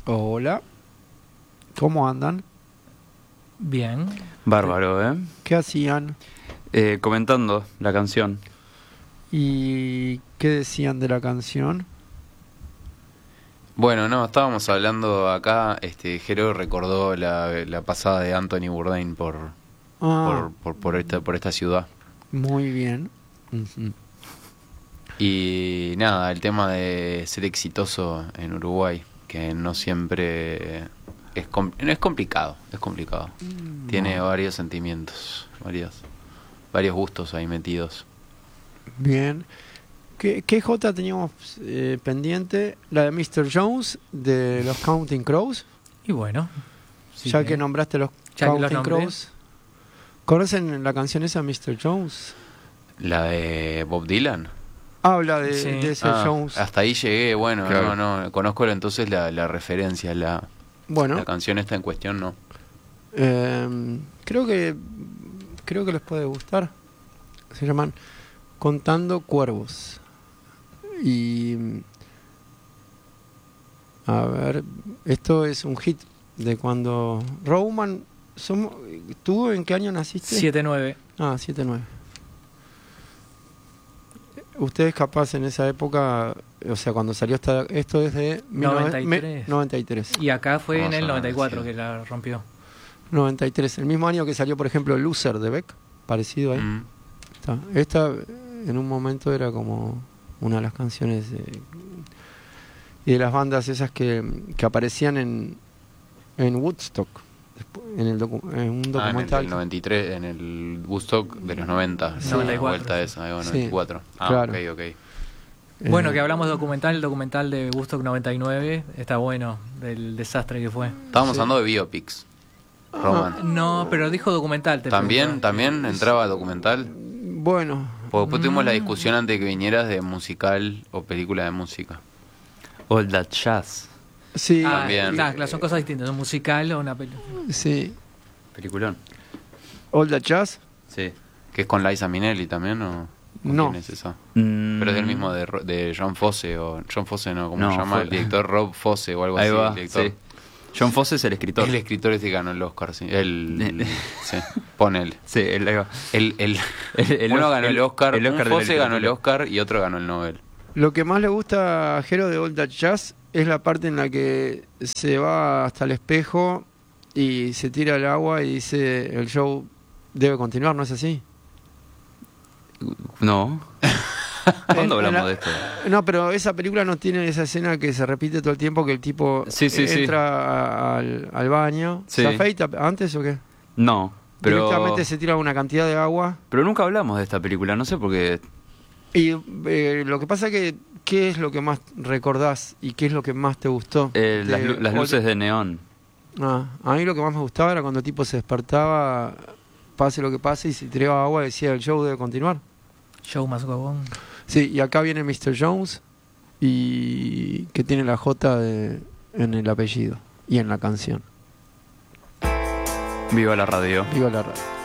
Hola, ¿cómo andan? Bien. Bárbaro, ¿eh? ¿Qué hacían? Comentando la canción. ¿Y qué decían de la canción? Bueno, no, estábamos hablando acá, Jero recordó la pasada de Anthony Bourdain por esta ciudad. Muy bien. Uh-huh. Y nada, el tema de ser exitoso en Uruguay, que no siempre es complicado, es complicado. Tiene varios sentimientos, varios gustos ahí metidos. Bien. ¿Qué Jota teníamos pendiente? La de Mr. Jones, de los Counting Crows. Y bueno. Sí, ya que nombraste los Counting Crows. ¿Conocen la canción esa, Mr. Jones? ¿La de Bob Dylan? Habla de ese Jones. Hasta ahí llegué, bueno, claro. no conozco entonces la referencia, la canción esta en cuestión, no. Creo que les puede gustar. Se llaman Contando Cuervos. Y a ver, esto es un hit de cuando Rowan. ¿Tú en qué año naciste? 7-9. Ah, 7-9. Ustedes capaz en esa época, o sea, cuando salió esto es de 93. Y acá fue en el 94 sí. Que la rompió. 93, el mismo año que salió, por ejemplo, Loser de Beck, parecido ahí. Esta en un momento era como una de las canciones y de las bandas esas que aparecían en Woodstock, en un documental. En el 93, en el Woodstock de los 90. Sí. 94. Vuelta esa, 94. Sí, claro. Ok. Bueno, que hablamos de el documental de Woodstock 99, está bueno, del desastre que fue. Estábamos hablando de biopics, Roman. No, pero dijo documental. ¿También entraba documental? Bueno. Porque después tuvimos la discusión antes de que vinieras de musical o película de música. All That Jazz. Sí. También. Claro, son cosas distintas, un musical o una película. Sí. Peliculón. All That Jazz. Sí. ¿Que es con Liza Minnelli también o...? No. ¿Quién es esa? Pero es del mismo de John Fosse o... John Fosse no, ¿cómo se llama? El director Rob Fosse o algo Ahí así. va, El director. sí. John Fosse es el escritor. El escritor que ganó el Oscar, sí. Sí, pone él. Sí, ahí va. Uno ganó el Oscar, el Oscar un de Fosse la ganó el Oscar y otro ganó el Nobel. Lo que más le gusta a Jero de All That Jazz es la parte en la que se va hasta el espejo y se tira al agua y dice el show debe continuar, ¿no es así? No. ¿Cuándo hablamos de esto? No, pero esa película no tiene esa escena que se repite todo el tiempo, que el tipo entra al baño, ¿se afeita antes o qué? No, pero... Directamente se tira una cantidad de agua. Pero nunca hablamos de esta película, no sé por qué... Y lo que pasa que, ¿qué es lo que más recordás y qué es lo que más te gustó? Las luces de neón. A mí lo que más me gustaba era cuando el tipo se despertaba, pase lo que pase, y se tiraba agua y decía el show debe continuar. Show must go on. Sí, y acá viene Mr. Jones, y que tiene la J en el apellido y en la canción. Viva la radio. Viva la radio.